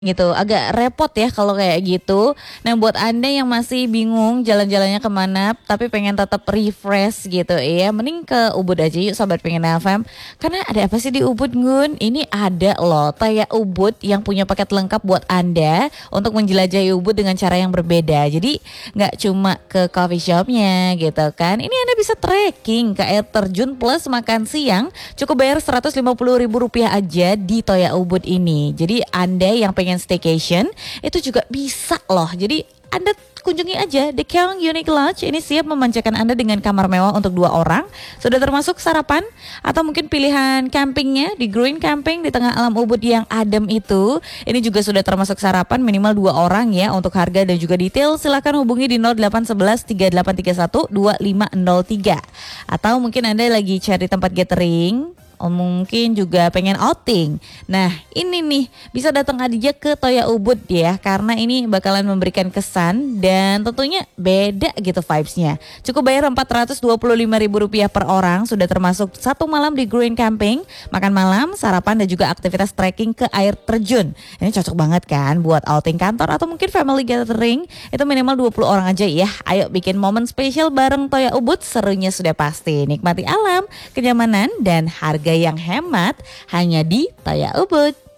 gitu, agak repot ya kalau kayak gitu. Nah buat Anda yang masih bingung jalan-jalannya kemana tapi pengen tetap refresh gitu ya, mending ke Ubud aja yuk Sobat Pengen FM. Karena ada apa sih di Ubud Gun? Ini ada loh Taya Ubud yang punya paket lengkap buat Anda untuk menjelajahi Ubud dengan cara yang berbeda. Jadi nggak cuma ke coffee shopnya gitu kan, ini Anda bisa trekking ke air terjun plus makan siang. Cukup bayar Rp150.000 aja di Toya Ubud ini. Jadi Anda yang pengen staycation itu juga bisa loh. Jadi Anda kunjungi aja The Keong Unique Lodge. Ini siap memanjakan Anda dengan kamar mewah untuk 2 orang. Sudah termasuk sarapan atau mungkin pilihan campingnya di Green Camping di tengah alam Ubud yang adem itu. Ini juga sudah termasuk sarapan minimal 2 orang ya. Untuk harga dan juga detail silakan hubungi di 0811 3831 2503. Atau mungkin Anda lagi cari tempat gathering, mungkin juga pengen outing. Nah ini nih bisa datang aja ke Toya Ubud ya, karena ini bakalan memberikan kesan dan tentunya beda gitu vibesnya. Cukup bayar Rp425.000 per orang, sudah termasuk 1 malam di Green Camping, makan malam, sarapan dan juga aktivitas trekking ke air terjun. Ini cocok banget kan buat outing kantor atau mungkin family gathering. Itu minimal 20 orang aja ya. Ayo bikin momen spesial bareng Toya Ubud, serunya sudah pasti. Nikmati alam, kenyamanan dan harga yang hemat hanya di Toya Ubud.